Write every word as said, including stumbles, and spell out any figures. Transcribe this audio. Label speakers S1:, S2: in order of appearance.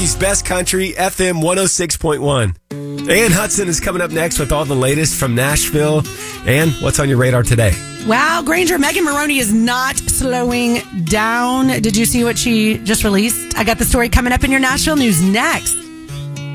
S1: Milwaukee's best country, F M one oh six point one. Ann Hudson is coming up next with all the latest from Nashville. Ann, what's on your radar today?
S2: Wow, Granger, Megan Maroney is not slowing down. Did you see what she just released? I got the story coming up in your Nashville news next.